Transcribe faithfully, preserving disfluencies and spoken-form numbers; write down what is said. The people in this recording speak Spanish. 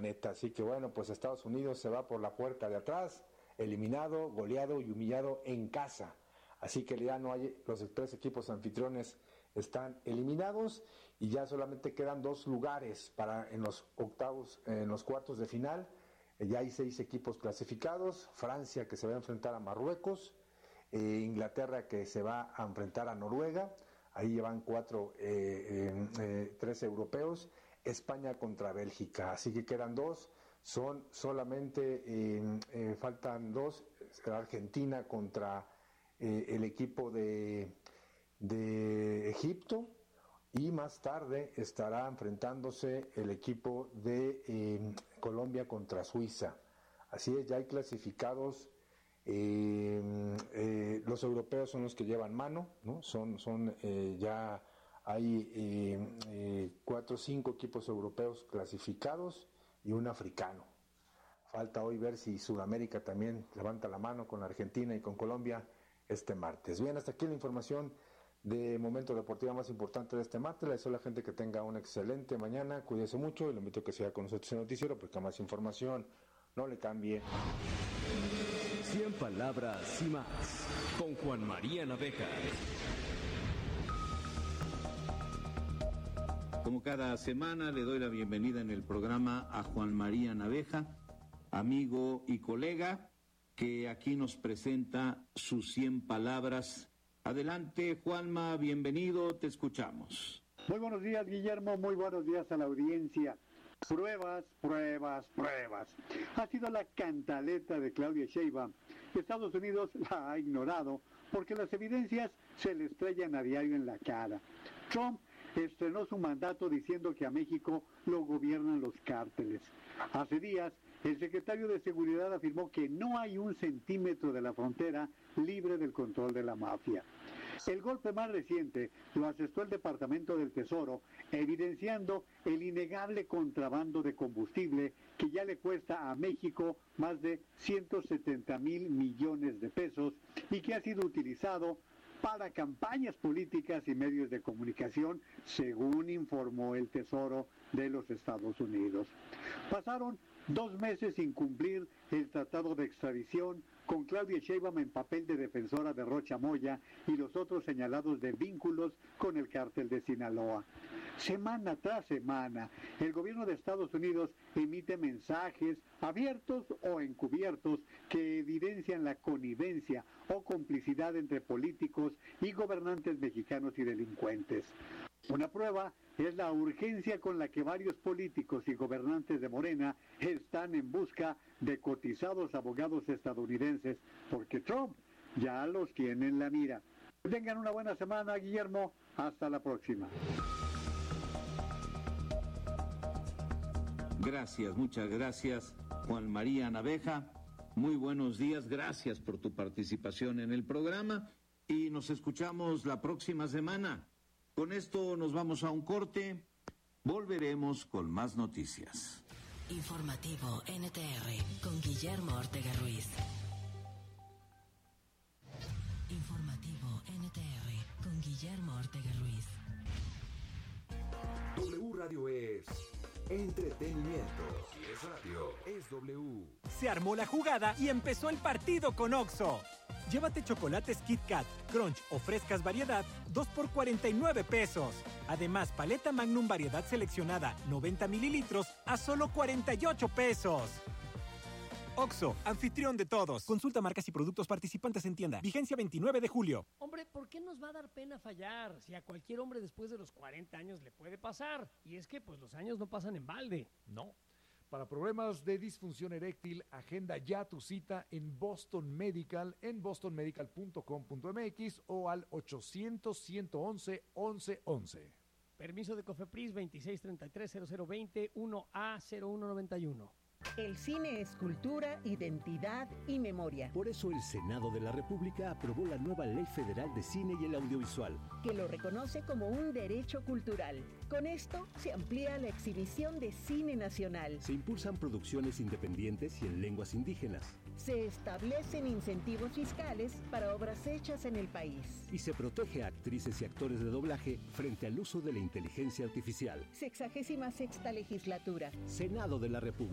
planeta. Así que bueno, pues Estados Unidos se va por la puerta de atrás, eliminado, goleado y humillado en casa. Así que ya no hay, los tres equipos anfitriones están eliminados y ya solamente quedan dos lugares para en los octavos, en los cuartos de final. Ya hay seis equipos clasificados: Francia, que se va a enfrentar a Marruecos, eh, Inglaterra, que se va a enfrentar a Noruega, ahí llevan cuatro, eh, eh, eh, tres europeos, España contra Bélgica, así que quedan dos, son solamente, eh, eh, faltan dos, Argentina contra eh, el equipo de, de Egipto, y más tarde estará enfrentándose el equipo de eh, Colombia contra Suiza. Así es, ya hay clasificados, eh, eh, los europeos son los que llevan mano, ¿no? Son, son eh, ya hay eh, eh, cuatro o cinco equipos europeos clasificados y un africano. Falta hoy ver si Sudamérica también levanta la mano con Argentina y con Colombia este martes. Bien, hasta aquí la información de Momento Deportivo más importante de este martes. Le deseo a la gente que tenga una excelente mañana, cuídese mucho y lo invito a que siga con nosotros en el noticiero porque más información, no le cambie. cien palabras y más con Juan María Naveja. Como cada semana le doy la bienvenida en el programa a Juan María Naveja, amigo y colega, que aquí nos presenta sus cien palabras. Adelante, Juanma, bienvenido, te escuchamos. Muy buenos días, Guillermo, muy buenos días a la audiencia. Pruebas, pruebas, pruebas. Ha sido la cantaleta de Claudia Sheinbaum. Estados Unidos la ha ignorado porque las evidencias se le estrellan a diario en la cara. Trump estrenó su mandato diciendo que a México lo gobiernan los cárteles. Hace días, el secretario de Seguridad afirmó que no hay un centímetro de la frontera libre del control de la mafia. El golpe más reciente lo asestó el Departamento del Tesoro, evidenciando el innegable contrabando de combustible que ya le cuesta a México más de ciento setenta mil millones de pesos y que ha sido utilizado para campañas políticas y medios de comunicación, según informó el Tesoro de los Estados Unidos. Pasaron dos meses sin cumplir el tratado de extradición, con Claudia Sheinbaum en papel de defensora de Rocha Moya y los otros señalados de vínculos con el cártel de Sinaloa. Semana tras semana, el gobierno de Estados Unidos emite mensajes abiertos o encubiertos que evidencian la connivencia o complicidad entre políticos y gobernantes mexicanos y delincuentes. Una prueba es la urgencia con la que varios políticos y gobernantes de Morena están en busca de cotizados abogados estadounidenses, porque Trump ya los tiene en la mira. Tengan una buena semana, Guillermo. Hasta la próxima. Gracias, muchas gracias, Juan María Naveja. Muy buenos días, gracias por tu participación en el programa y nos escuchamos la próxima semana. Con esto nos vamos a un corte, volveremos con más noticias. Informativo N T R con Guillermo Ortega Ruiz. Informativo N T R con Guillermo Ortega Ruiz. W Radio es entretenimiento. Si es radio, es W. Se armó la jugada y empezó el partido con Oxxo. Llévate chocolates Kit Kat, Crunch o frescas variedad, dos por cuarenta y nueve pesos. Además, paleta Magnum variedad seleccionada, noventa mililitros, a solo cuarenta y ocho pesos. Oxxo, anfitrión de todos. Consulta marcas y productos participantes en tienda. Vigencia veintinueve de julio. Hombre, ¿por qué nos va a dar pena fallar? Si a cualquier hombre después de los cuarenta años le puede pasar. Y es que, pues, los años no pasan en balde. No. Para problemas de disfunción eréctil, agenda ya tu cita en Boston Medical, en boston medical punto com punto m x o al ochocientos, ciento once, once once. Permiso de COFEPRIS veintiséis treinta y tres cero cero veinte uno A cero uno noventa y uno. El cine es cultura, identidad y memoria. Por eso el Senado de la República aprobó la nueva Ley Federal de Cine y el Audiovisual, que lo reconoce como un derecho cultural. Con esto se amplía la exhibición de cine nacional. Se impulsan producciones independientes y en lenguas indígenas. Se establecen incentivos fiscales para obras hechas en el país. Y se protege a actrices y actores de doblaje frente al uso de la inteligencia artificial. Sexagésima sexta legislatura. Senado de la República.